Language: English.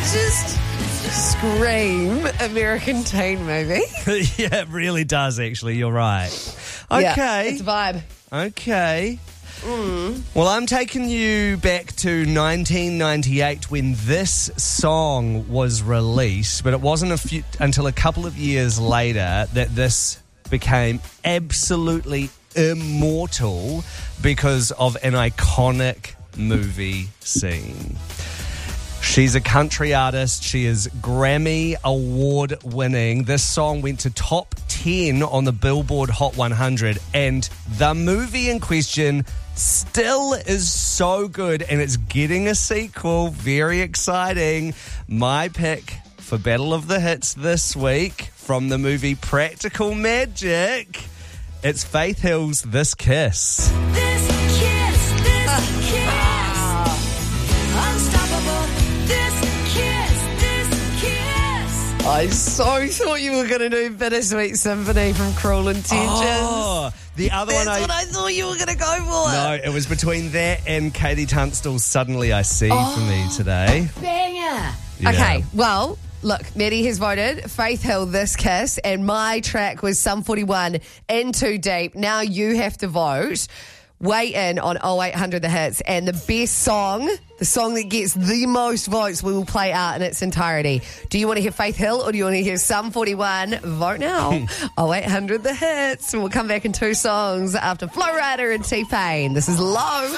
just scream American teen movie. Yeah, it really does, actually. You're right. Okay. Yeah, it's a vibe. Okay. Well, I'm taking you back to 1998 when this song was released, but it wasn't until a couple of years later that this became absolutely immortal because of an iconic movie scene. She's a country artist. She is Grammy Award winning. This song went to top 10 on the Billboard Hot 100, and the movie in question still is so good, and it's getting a sequel. Very exciting. My pick for Battle of the Hits this week from the movie Practical Magic, it's Faith Hill's This Kiss. This kiss, unstoppable. This kiss. I so thought you were going to do Bittersweet Symphony from Cruel Intentions. Oh, the other That's one what I thought you were going to go for. No, it was between that and Katie Tunstall's Suddenly I See for me today. Banger. Yeah. Okay, well, look, Maddie has voted Faith Hill, This Kiss, and my track was Sum 41, In Too Deep. Now you have to vote. Weigh in on 0800 The Hits, and the best song, the song that gets the most votes, we will play out in its entirety. Do you want to hear Faith Hill or do you want to hear Sum 41? Vote now. 0800 The Hits. We'll come back in two songs after Flo Rida and T-Pain. This is Low.